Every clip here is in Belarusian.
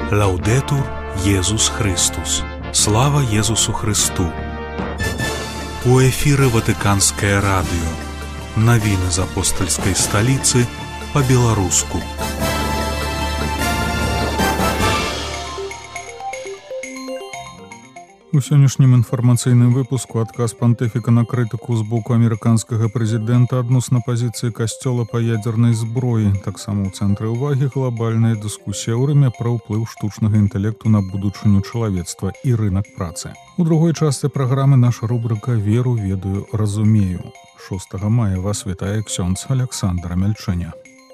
Лаудетур Єсус Христос. Слава Єсусу Христу. У эфире Ватиканское радио. Новины из апостольской столицы по-белорусски. У сённяшнім інфармацыйным выпуску адказ пантыфіка на крытыку з боку амерыканскага прэзідэнта адносна пазіцыі касцёла па ядзернай зброі. Таксама ў цэнтры ўвагі глобальная дыскусія ў Рыме пра ўплыў штучнага інтэлекту на будучыню чалавецтва і рынак працы. У другой частцы праграмы наша рубрыка «Веру, ведаю, разумею». 6 мая вас вітае ксёндз Александр Мельчаня.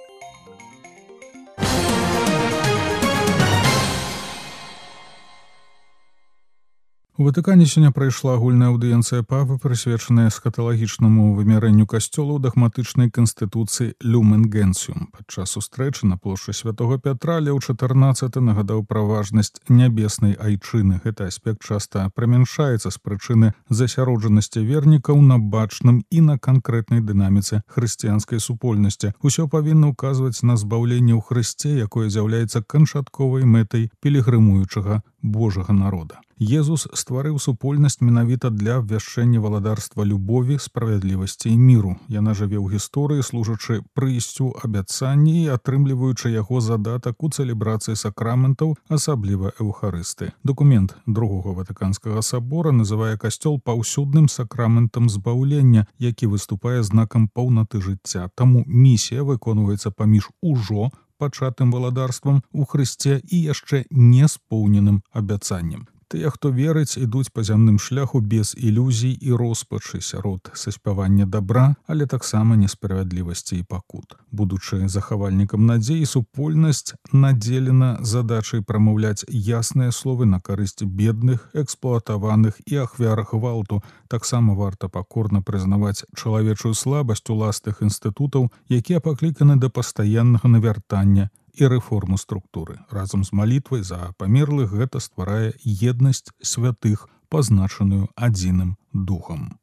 У Ватыкане сёння прайшла агульная аўдыенцыя папы, прысвечаная эсхаталагічнаму вымярэнню касцёла ў дагматычнай канстытуцыі «Люмен Генсиум». Падчас сустрэчы на плошчы Святога Пятра Леў XIV нагадаў пра важнасць нябеснай айчыны. Гэты аспект часта прымяншаецца з прычыны засяроджанасці вернікаў на бачным і на канкрэтнай дынаміцы хрысціянскай супольнасці. Усё павінна ўказваць на збаўленне ў Хрысце, якое з'яўляецца канчатковай мэтай пілігрымуючага Божага народа. Езус стварыў супольнасць менавіта для абвяшчэння валадарства любові, справядлівасці і міру. Яна жыве ў гісторыі, служачы прыйсцю абяцання і атрымліваючы яго задатак у цэлебрацыі сакраментаў, асабліва эўхарысты. Дакумент другога Ватыканскага сабора называе касцёл паўсюдным сакраментам збаўлення, які выступае знакам паўнаты жыцця. Таму місія выконваецца паміж ужо пачатым валадарствам у Хрысце і яшчэ не споўненым абяцаннем. Тыя, хто верыць, ідуць па зямным шляху без ілюзій і роспачы сярод саспявання дабра, але таксама несправядлівасці і пакут. Будучы захавальнікам надзеі, супольнасць надзелена задачай прамаўляць ясныя словы на карысць бедных, эксплуатаваных і ахвяр гвалту. Таксама варта пакорна прызнаваць чалавечую слабасць уласных інстытутаў, якія пакліканы да пастаяннага навяртання і рэформу структуры. Разам з малітвай за памерлых гэта стварае еднасць святых, пазначаную адзіным духам.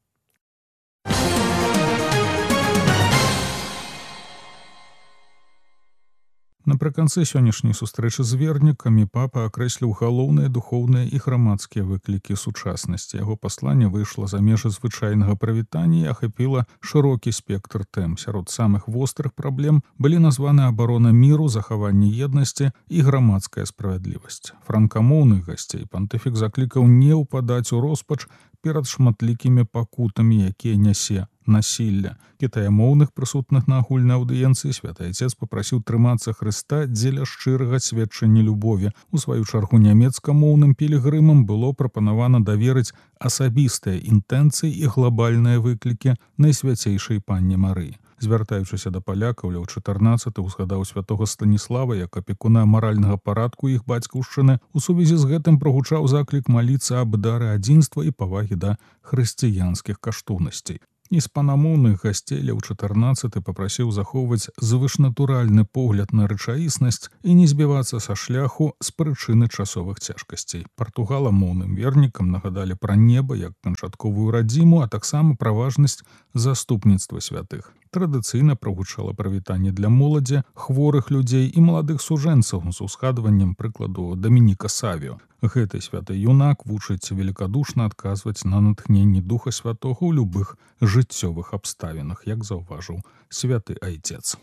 Напрыканцы сённяшняй сустрэчы з вернікамі папа акрэсліў галоўныя духоўныя і грамадскія выклікі сучаснасці. Яго пасланне выйшла за межы звычайнага прывітання і ахапіла шырокі спектр тэм. Сярод самых вострых праблем былі названы абарона міру, захаванне еднасці і грамадская справядлівасць. Франкамоўных гасцей пантыфік заклікаў не ўпадаць у роспач перад шматлікімі пакутамі, якія нясе насілля. Кітаямоўных прысутных на агульнай аўдыенцыі святы Айцец папрасіў трымацца Хрыста дзеля шчырага сведчання любові. У сваю чаргу нямецкамоўным пілігрымам было прапанавана даверыць асабістыя інтэнцыі і глобальныя выклікі найсвяцейшай панне Марыі. Звяртаючыся да палякаў, Леў XIV узгадаў святога Станіслава як апекуна маральнага парадку іх бацькаўшчыны. У сувязі з гэтым прагучаў заклік маліцца аб дары адзінства і павагі да хрысціянскіх каштоўнасцей. Іспанамоўных гасцей Леў XIV папрасіў захоўваць звышнатуральны погляд на рэчаіснасць і не збівацца са шляху з прычыны часовых цяжкасцей. Партугаламоўным вернікам нагадалі пра неба як канчатковую радзіму, а таксама пра важнасць заступніцтва святых. Традыцыйна прагучала прывітанне для моладзі, хворых людзей і маладых сужэнцаў з узгадваннем прыкладу Дамініка Савіо. Гэты святы юнак вучыць велікадушна адказваць на натхненне Духа Святога ў любых жыццёвых абставінах, як заўважыў святы Айцец.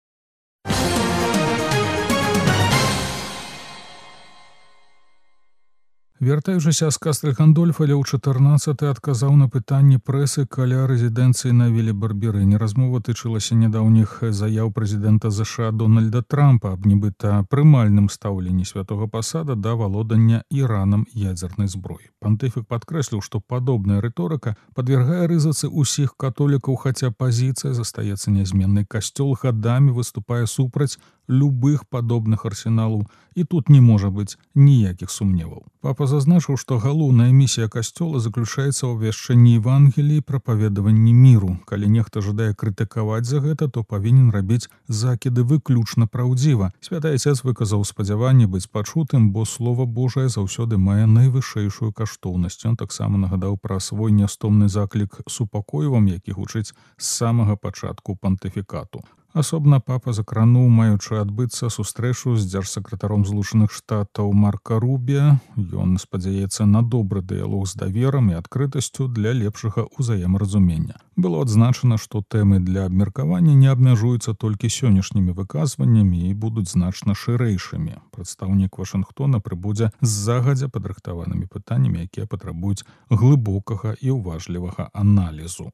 Вяртаючыся з Кастрэль Гандольфа, Леў XIV адказаў на пытанні прэсы каля рэзідэнцыі на Віле-Барберыне. Размова тычылася нядаўніх заяў прэзідэнта ЗША Дональда Трампа аб нібыта прымальным стаўленні святога пасада да валодання Іранам ядзернай зброі. Пантыфік падкрэсліў, што падобная рыторыка падвяргае рызыцы ўсіх католікаў, хаця пазіцыя застаецца нязменнай. Касцёл гадамі выступае супраць любых падобных арсеналаў, і тут не можа быць ніякіх сумневаў. Папа зазначыў, што галоўная місія касцёла заключаецца ў абвяшчэнні Евангеліі і прапаведаванні міру. Калі нехта жадае крытыкаваць за гэта, то павінен рабіць закіды выключна праўдзіва. Святы Айцец выказаў спадзяванне быць пачутым, бо Слова Божае заўсёды мае найвышэйшую каштоўнасць. Ён таксама нагадаў пра свой нястомны заклік супакойвам, які гучыць з самага пачатку пантыфікату. Асобна папа закрануў маючы адбыцца сустрэчу з дзяржсакратаром Злучаных Штатаў Марка Рубіа. Ён спадзяецца на добры дыялог з даверам і адкрытасцю для лепшага ўзаемаразумення. Было адзначана, што тэмы для абмеркавання не абмяжуюцца толькі сённяшнімі выказваннямі і будуць значна шырэйшымі. Прадстаўнік Вашынгтона прыбудзе з загадзя падрыхтаванымі пытаннямі, якія патрабуюць глыбокага і ўважлівага аналізу.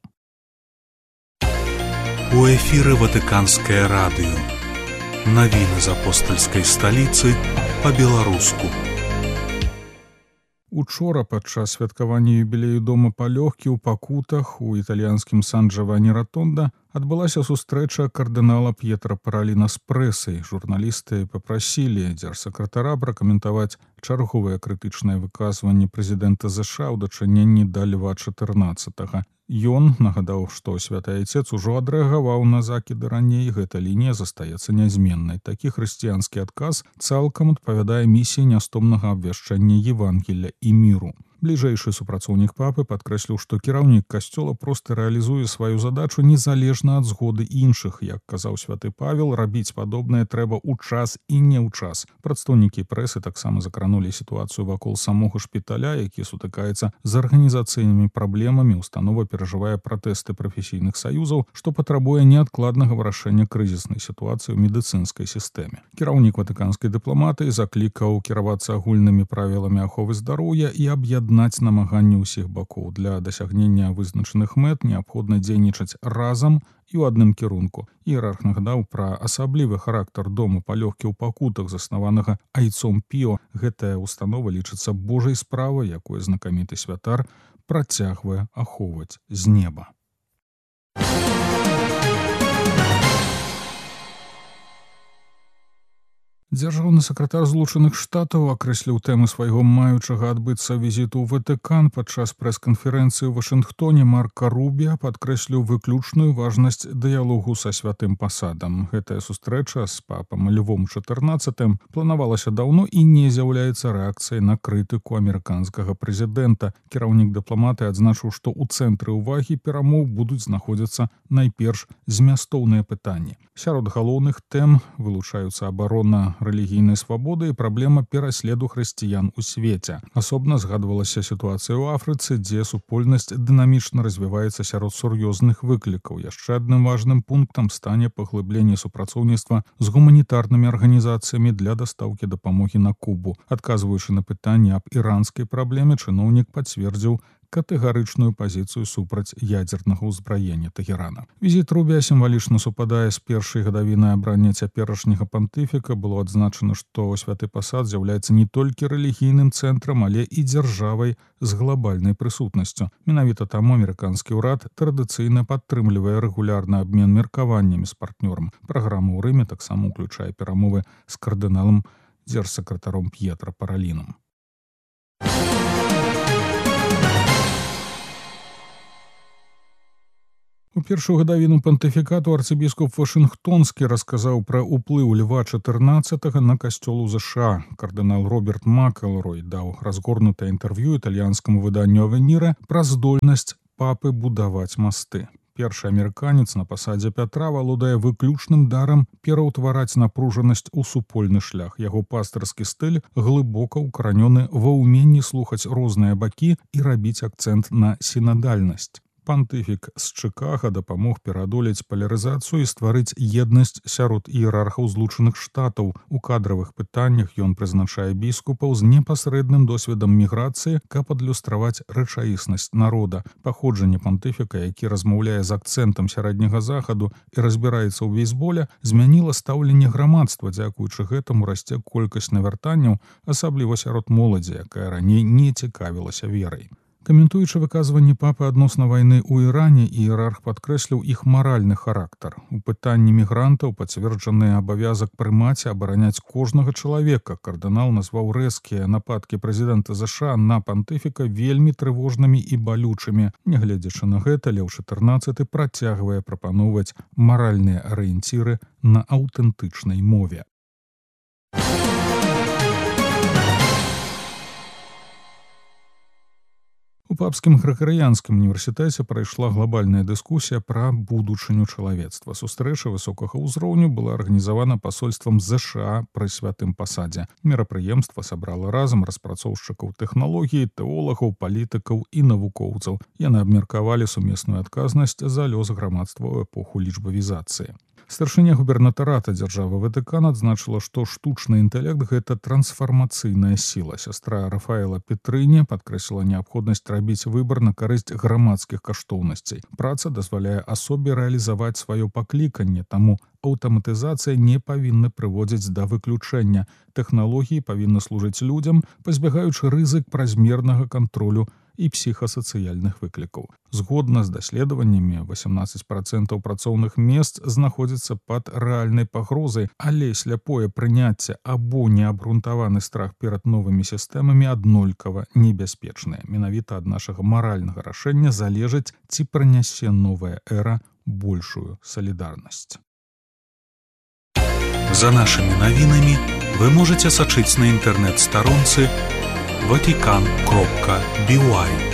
У эфіры Ватыканскае радыё. Навіны з апостальскай сталіцы па-беларуску. Учора падчас святкавання юбілею дома палёгкі ў Пакутах у італьянскім Сан-Джавані-Ратонда адбылася сустрэча кардынала П'етра Параліна з прэсай. Журналісты папрасілі дзяржсакратара пракаментаваць чарговыя крытычныя выказванні прэзідэнта ЗША ў дачыненні да Льва XIV. Ён нагадаў, што святы айцец ужо адрэагаваў на закіды раней, гэта лінія застаецца нязменнай. Такі хрысціянскі адказ цалкам адпавядае місіі нястомнага абвяшчання Евангелля і міру. Бліжэйшы супрацоўнік папы падкрэсліў, што кіраўнік касцёла проста рэалізуе сваю задачу незалежна ад згоды іншых. Як казаў святы Павел, рабіць падобнае трэба ў час і не ў час. Прадстаўнікі прэсы таксама закранулі сітуацыю вакол самога шпіталя, які сутыкаецца з арганізацыйнымі праблемамі. Установа перажывае пратэсты прафесійных саюзаў, што патрабуе неадкладнага вырашэння крызіснай сітуацыі ў медыцынскай сістэме. Кіраўнік ватыканскай дыпламатыі заклікаў кіравацца агульнымі правіламі аховы здароўя і аб'яднаць намаганні ўсіх бакоў. Для дасягнення вызначаных мэт неабходна дзейнічаць разам і ў адным кірунку. Іерарх нагадаў пра асаблівы характар дому палёгкі ў Пакутах, заснаванага айцом Піо. Гэтая установа лічыцца божай справай, якую знакаміты святар працягвае ахоўваць з неба. Дзяржаўны сакратар Злучаных Штатаў акрэсліў тэмы свайго маючага адбыцца візіту ў Ватыкан. Падчас прэс-канферэнцыі ў Вашынгтоне Марка Рубіа падкрэсліў выключную важнасць дыялогу са святым пасадам. Гэтая сустрэча з папам Львом XIV планавалася даўно і не з'яўляецца рэакцыяй на крытыку амерыканскага прэзідэнта. Кіраўнік дыпламаты адзначыў, што ў цэнтры ўвагі перамоў будуць знаходзіцца найперш змястоўныя пытанні. Сярод галоўных тэм вылучаюцца абарона рэлігійнай свабоды і праблема пераследу хрысціян у свеце. Асобна згадвалася сітуацыя ў Афрыцы, дзе супольнасць дынамічна развіваецца сярод сур'ёзных выклікаў. Яшчэ адным важным пунктам стане паглыбленне супрацоўніцтва з гуманітарнымі арганізацыямі для дастаўкі дапамогі на Кубу. Адказваючы на пытанне аб іранскай праблеме, чыноўнік пацвердзіў катэгарычную пазіцыю супраць ядзернага ўзбраення Тэгерана. Візіт Рубіа сімвалічна супадае з першай гадавінай абрання цяперашняга пантыфіка. Было адзначана, што святы пасад з'яўляецца не толькі рэлігійным цэнтрам, але і дзяржавай з глабальнай прысутнасцю. Менавіта таму амерыканскі ўрад традыцыйна падтрымлівае рэгулярны абмен меркаваннямі з партнёрам. Праграма ў Рыме таксама ўключае перамовы з кардыналам дзяржсакратаром П'етра Паралінам. У першую гадавіну пантыфікату арцыбіскуп Вашынгтонскі расказаў пра ўплыў Льва XIV на касцёл у ЗША. Кардынал Роберт Макэлрой даў разгорнутае інтэрв'ю італьянскаму выданню «Авеніра» пра здольнасць папы будаваць масты. Першы амерыканец на пасадзе Пятра валодае выключным дарам пераўтвараць напружанасць у супольны шлях. Яго пастырскі стыль глыбока ўкаранёны ва ўменні слухаць розныя бакі і рабіць акцэнт на сінадальнасць. Пантыфік з Чыкага дапамог пераадолець палярызацыю і стварыць еднасць сярод іерархаў Злучаных Штатаў. У кадравых пытаннях ён прызначае біскупаў з непасрэдным досведам міграцыі, каб адлюстраваць рэчаіснасць народа. Паходжанне пантыфіка, які размаўляе з акцэнтам сярэдняга захаду і разбіраецца ў бейсболе, змяніла стаўленне грамадства. Дзякуючы гэтаму расце колькасць навяртанняў, асабліва сярод моладзі, якая раней не цікавілася верай. Каментуючы выказванні папы адносна вайны ў Іране, іерарх падкрэсліў іх маральны характар. У пытанні мігрантаў пацверджаны абавязак прымаць і абараняць кожнага чалавека. Кардынал назваў рэзкія нападкі прэзідэнта ЗША на пантыфіка вельмі трывожнымі і балючымі. Нягледзячы на гэта, Леў XIV працягвае прапаноўваць маральныя арыенціры на аўтэнтычнай мове. У папскім грэка-рыянскім універсітэце прайшла глобальная дыскусія пра будучыню чалавецтва. Сустрэча высокага ўзроўню была арганізавана пасольствам ЗША пры святым пасадзе. Мерапрыемства сабрала разам распрацоўшчыкаў тэхналогій, тэолагаў, палітыкаў і навукоўцаў. Яны абмеркавалі сумесную адказнасць за лёс грамадства ў эпоху лічбавізацыі. Старшыня губернатарата дзяржавы Ватыкан адзначыла, што штучны інтэлект – гэта трансфармацыйная сіла. Сястра Рафаэла Петрыні падкрэсліла неабходнасць рабіць выбар на карысць грамадскіх каштоўнасцей. Праца дазваляе асобе рэалізаваць сваё пакліканне, таму аўтаматызацыя не павінна прыводзіць да выключэння. Тэхналогіі павінны служыць людзям, пазбягаючы рызык празмернага кантролю і псіхасацыяльных выклікаў. Згодна з даследаваннямі, 18% працоўных месц знаходзіцца пад рэальнай пагрозай, але сляпое прыняцце або неабгрунтаваны страх перад новымі сістэмамі аднолькава небяспечнае. Менавіта ад нашага маральнага рашэння залежыць, ці прынясе новая эра большую салідарнасць. За нашими навінамі вы можете сачыць на інтэрнэт-старонцы vatican.by.